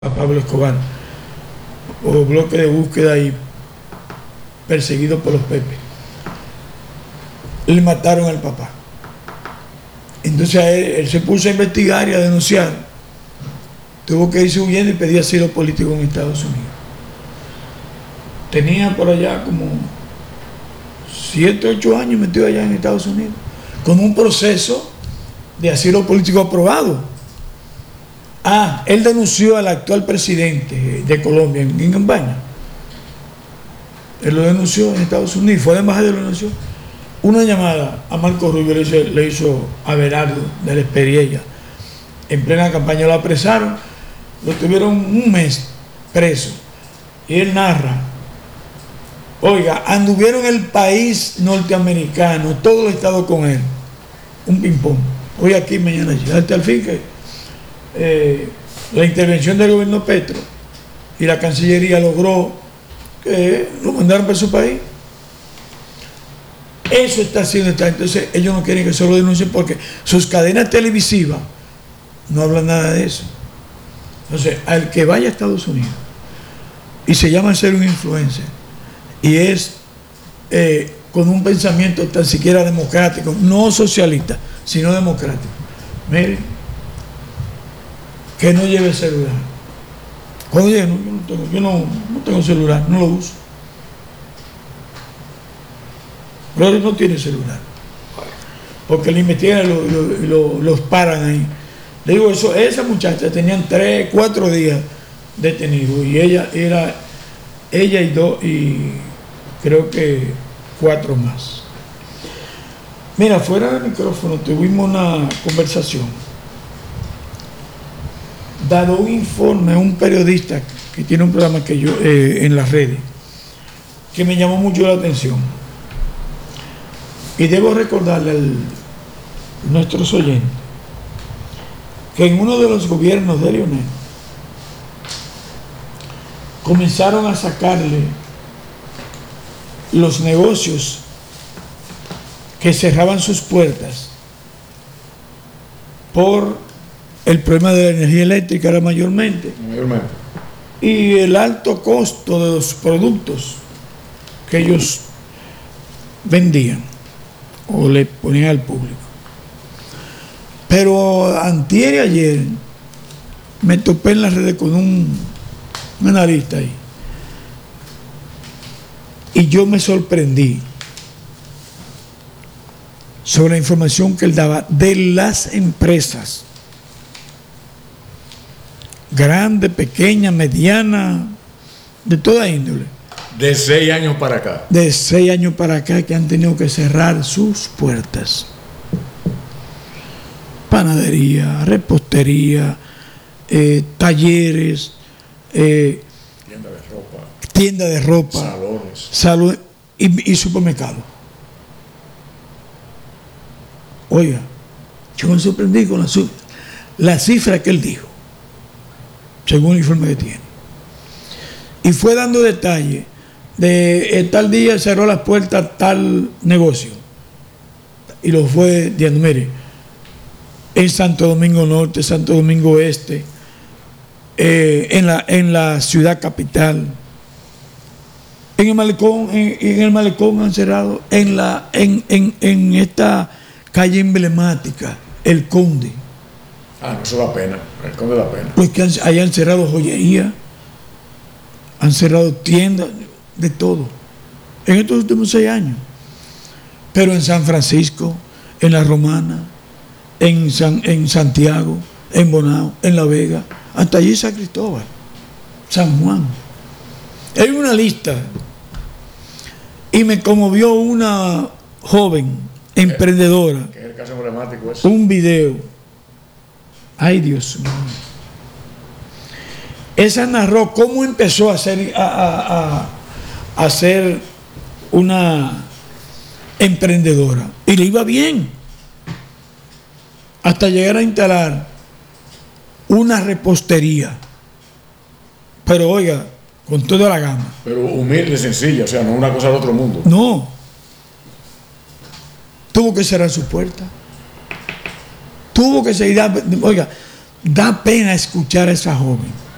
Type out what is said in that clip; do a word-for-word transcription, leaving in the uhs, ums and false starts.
a Pablo Escobar, o bloque de búsqueda y perseguido por los Pepe. Le mataron al papá. Entonces a él, él se puso a investigar y a denunciar. Tuvo que irse huyendo y pedir asilo político en Estados Unidos. Tenía por allá como siete, ocho años metido allá en Estados Unidos, con un proceso de asilo político aprobado. Ah, él denunció al actual presidente de Colombia en, en España. Él lo denunció en Estados Unidos, fue a la embajada y lo denunció. Una llamada a Marco Rubio le hizo, le hizo a Berardo de la Esperiella. En plena campaña lo apresaron, lo tuvieron un mes preso. Y él narra: oiga, anduvieron el país norteamericano, todo el estado con él. Un ping-pong. Hoy aquí, mañana allí. Hasta el fin que eh, la intervención del gobierno Petro y la Cancillería logró que lo mandaran para su país. Eso está haciendo. Está. Entonces ellos no quieren que se lo denuncien porque sus cadenas televisivas no hablan nada de eso. Entonces, al que vaya a Estados Unidos y se llama ser un influencer y es eh, con un pensamiento tan siquiera democrático, no socialista, sino democrático, mire, que no lleve celular. Cuando llegue, no, yo, no tengo, yo no, no tengo celular, no lo uso. Pero no tiene celular, porque le investigan y lo, lo, lo, los paran ahí. Le digo, eso, esa muchacha tenían tres, cuatro días detenidos y ella era ella y dos y creo que cuatro más. Mira, fuera del micrófono tuvimos una conversación. Dado un informe a un periodista que tiene un programa que yo eh, en las redes, que me llamó mucho la atención. Y debo recordarle a nuestros oyentes que en uno de los gobiernos de Leonel comenzaron a sacarle los negocios que cerraban sus puertas por el problema de la energía eléctrica, era mayormente, mayormente, y el alto costo de los productos que ellos vendían o le ponían al público. Pero antier y ayer me topé en las redes con un, un analista ahí y yo me sorprendí sobre la información que él daba de las empresas grande, pequeña, mediana, de toda índole. De seis años para acá. De seis años para acá que han tenido que cerrar sus puertas. Panadería, repostería, eh, talleres, eh, tienda de ropa, tienda de ropa, salones, salud y, y supermercado. Oiga, yo me sorprendí con la, la cifra que él dijo, según el informe que tiene. Y fue dando detalles de eh, tal día cerró las puertas tal negocio. Y lo fue diciendo, mire, en Santo Domingo Norte, Santo Domingo Este, eh, en, la, en la ciudad capital, en el malecón, en, en el malecón han cerrado, en, la, en, en, en esta calle emblemática, El Conde. Ah, no, eso da pena, El Conde da pena. Pues que han, allá han cerrado joyería, han cerrado tiendas, de todo, en estos últimos seis años. Pero en San Francisco, en La Romana, en, San, en Santiago, en Bonao, en La Vega, hasta allí San Cristóbal, San Juan. Hay una lista y me conmovió una joven emprendedora. Que es el caso emblemático ese. Un video. Ay, Dios mío. Esa narró cómo empezó a ser a, a, a, a ser una emprendedora y le iba bien hasta llegar a instalar una repostería, pero oiga, con toda la gama, pero humilde y sencilla, o sea, no una cosa de otro mundo. No, tuvo que cerrar su puerta, tuvo que seguir. Oiga, da pena escuchar a esa joven